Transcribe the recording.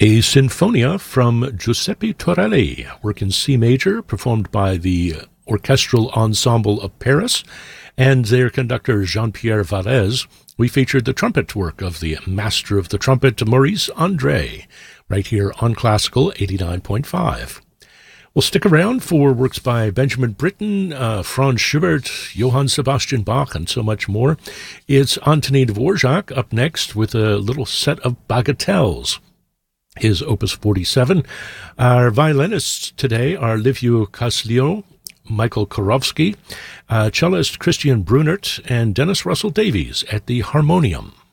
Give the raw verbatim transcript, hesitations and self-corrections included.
A Sinfonia from Giuseppe Torelli, work in C major, performed by the Orchestral Ensemble of Paris and their conductor Jean-Pierre Valez. We featured the trumpet work of the master of the trumpet, Maurice Andre, right here on Classical eighty-nine point five. We'll stick around for works by Benjamin Britten, uh, Franz Schubert, Johann Sebastian Bach, and so much more. It's Antonin Dvorak up next with a little set of bagatelles, his Opus forty-seven. Our violinists today are Liviu Caslio, Michael Korowski, uh, cellist Christian Brunert, and Dennis Russell Davies at the harmonium.